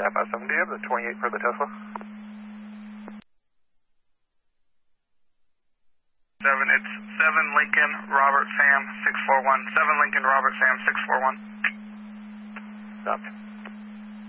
957, do you have the 28 for the Tesla? 7, it's 7 Lincoln Robert Sam 641. 7 Lincoln Robert Sam 641. Stop.